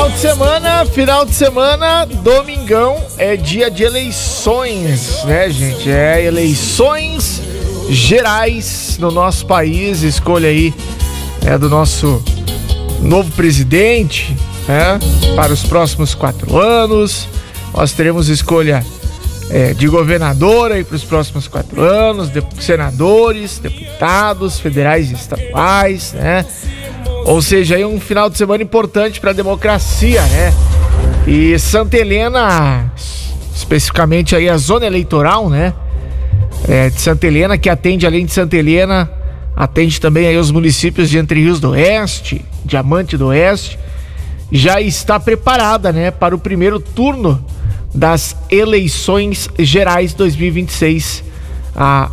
Final de semana, domingão, é dia de eleições, né, gente? É eleições gerais no nosso país, escolha aí do nosso novo presidente, né, para os próximos 4 anos. Nós teremos escolha de governador aí para os próximos 4 anos, senadores, deputados federais e estaduais, né? Ou seja, aí um final de semana importante para a democracia, né? E Santa Helena, especificamente aí a zona eleitoral, né? De Santa Helena, que atende, além de Santa Helena, atende também aí os municípios de Entre Rios do Oeste, Diamante do Oeste, já está preparada, né, para o primeiro turno das eleições gerais 2026, a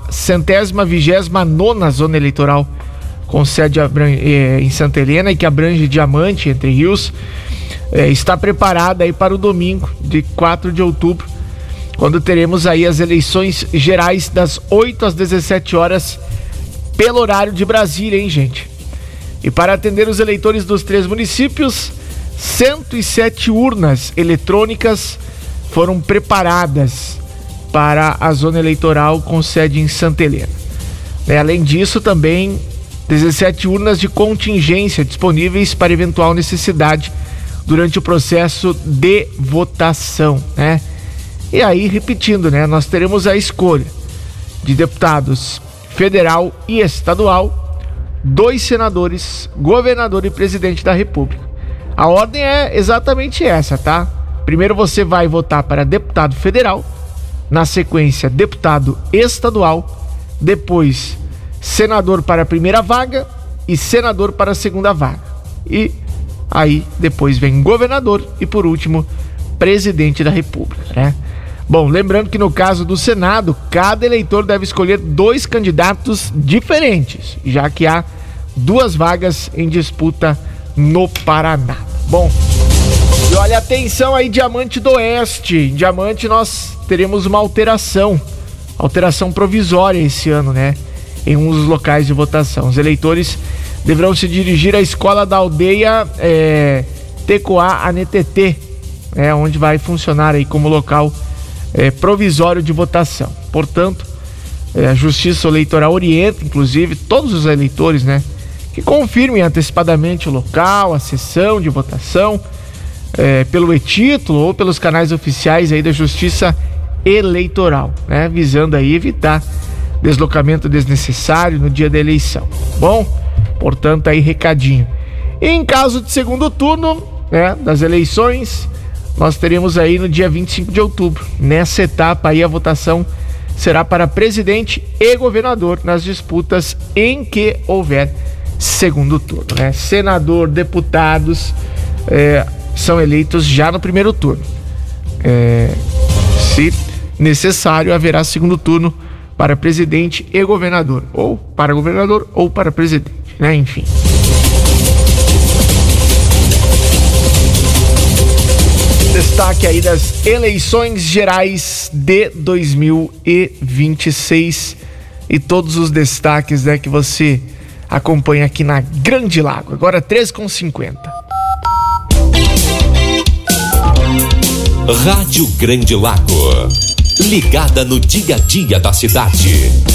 129ª zona eleitoral com sede em Santa Helena e que abrange Diamante, Entre Rios, está preparada aí para o domingo de 4 de outubro, quando teremos aí as eleições gerais das 8 às 17 horas pelo horário de Brasília, hein, gente? E para atender os eleitores dos 3 municípios, 107 urnas eletrônicas foram preparadas para a zona eleitoral com sede em Santa Helena. Além disso, também 17 urnas de contingência disponíveis para eventual necessidade durante o processo de votação, né? E aí, repetindo, né? Nós teremos a escolha de deputados federal e estadual, 2 senadores, governador e presidente da República. A ordem é exatamente essa, tá? Primeiro você vai votar para deputado federal, na sequência deputado estadual, depois senador para a primeira vaga e senador para a segunda vaga. E aí depois vem governador e por último presidente da República, né? Bom, lembrando que no caso do Senado, cada eleitor deve escolher 2 candidatos diferentes, já que há 2 vagas em disputa no Paraná. Bom, e olha, atenção aí, Diamante do Oeste. Em Diamante nós teremos uma alteração provisória esse ano, né? Em um dos locais de votação. Os eleitores deverão se dirigir à escola da aldeia Tecoá Anetetê, onde vai funcionar aí como local provisório de votação. Portanto, a Justiça Eleitoral orienta, inclusive, todos os eleitores, né, que confirmem antecipadamente o local, a sessão de votação, pelo e-título ou pelos canais oficiais aí da Justiça Eleitoral, né, visando aí evitar deslocamento desnecessário no dia da eleição. Bom, portanto, aí recadinho. E em caso de segundo turno, né, das eleições, nós teremos aí no dia 25 de outubro. Nessa etapa aí a votação será para presidente e governador nas disputas em que houver segundo turno, né? Senador, deputados são eleitos já no primeiro turno. Se necessário, haverá segundo turno para presidente e governador, ou para governador ou para presidente, né? Enfim. Destaque aí das eleições gerais de 2026 e todos os destaques, né, que você acompanha aqui na Grande Lago. Agora 3h50. Rádio Grande Lago. Ligada no dia a dia da cidade.